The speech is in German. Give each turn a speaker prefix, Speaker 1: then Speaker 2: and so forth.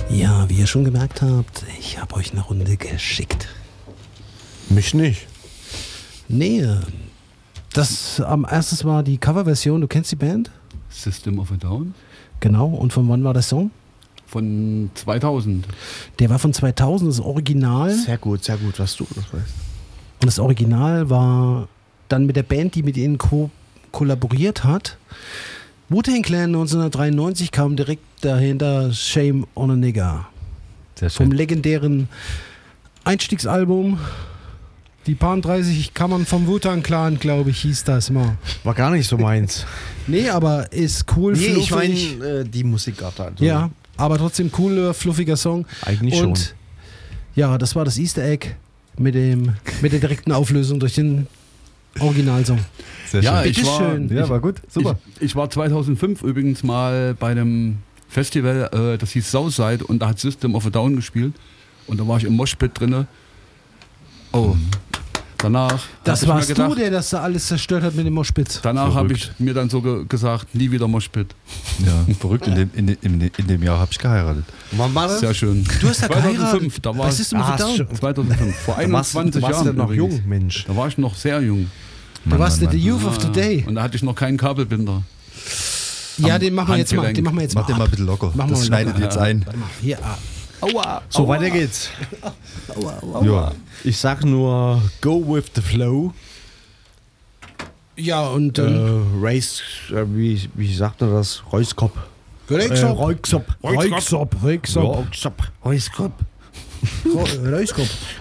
Speaker 1: Ja, wie ihr schon gemerkt habt, ich habe euch eine Runde geschickt.
Speaker 2: Mich nicht.
Speaker 1: Nee, das erstes war die Coverversion. Du kennst die Band?
Speaker 3: System of a Down?
Speaker 1: Genau. Und von wann war der Song?
Speaker 3: Von 2000.
Speaker 1: Der war von 2000, das Original.
Speaker 2: Sehr gut, was du das weißt.
Speaker 1: Und das Original war dann mit der Band, die mit ihnen kollaboriert hat. Wu-Tang Clan 1993 kam direkt dahinter Shame on a Nigga.
Speaker 4: Sehr schön.
Speaker 1: Vom legendären Einstiegsalbum. Die paar 30 Kammern vom Wu-Tang Clan, glaube ich, hieß das mal.
Speaker 2: War gar nicht so meins.
Speaker 1: Nee, aber ist cool,
Speaker 2: Nee, ich
Speaker 1: fluffig.
Speaker 2: meine die Musikart halt.
Speaker 1: Ja, aber trotzdem cooler, fluffiger Song.
Speaker 2: Eigentlich
Speaker 1: Und
Speaker 2: schon.
Speaker 1: ja, das war das Easter Egg mit der direkten Auflösung durch den Originalsong.
Speaker 4: Sehr
Speaker 3: Ja,
Speaker 4: schön.
Speaker 1: Bitteschön.
Speaker 4: Ja, war gut. Super.
Speaker 3: Ich war 2005 übrigens mal bei einem Festival, das hieß Southside, und da hat System of a Down gespielt. Und da war ich im Moshpit drinne. Oh, danach.
Speaker 1: Das
Speaker 3: hab ich mir
Speaker 1: warst
Speaker 3: gedacht,
Speaker 1: du, der das da alles zerstört hat mit dem Moshpit.
Speaker 3: Danach habe
Speaker 4: Verrückt.
Speaker 3: ich mir dann so gesagt, nie wieder Moshpit.
Speaker 4: Ja, verrückt. In dem Jahr habe ich geheiratet.
Speaker 2: Wann war das?
Speaker 3: Sehr schön.
Speaker 1: Du hast da
Speaker 3: 2005, da war
Speaker 1: Was
Speaker 3: ich,
Speaker 1: ist denn mit Down?
Speaker 3: 2005, vor 21
Speaker 2: warst
Speaker 3: Jahren.
Speaker 2: du noch
Speaker 3: übrigens.
Speaker 2: jung, Mensch.
Speaker 3: Da war ich noch sehr jung.
Speaker 1: Du warst
Speaker 4: Mann,
Speaker 1: the Youth of Today.
Speaker 3: Und da hatte ich noch keinen Kabelbinder.
Speaker 1: Ja, den machen wir jetzt mal.
Speaker 3: Handgelenk.
Speaker 1: Den machen wir jetzt
Speaker 4: Mach
Speaker 1: mal.
Speaker 4: den mal
Speaker 1: ab.
Speaker 4: bitte locker.
Speaker 1: Machen wir
Speaker 4: Das
Speaker 1: mal
Speaker 4: schneidet
Speaker 1: locker.
Speaker 4: jetzt ein.
Speaker 1: Warte mal. Hier,
Speaker 3: Aua!
Speaker 2: So, weiter geht's.
Speaker 4: Ja.
Speaker 2: Ich sag nur, go with the flow.
Speaker 1: Ja, und
Speaker 2: Race, wie sagt man das? Reuskopf.
Speaker 1: Reuskopf.
Speaker 2: Reuskopf.
Speaker 1: Reuskopf.
Speaker 2: Reuskopf.
Speaker 1: Reuskopf.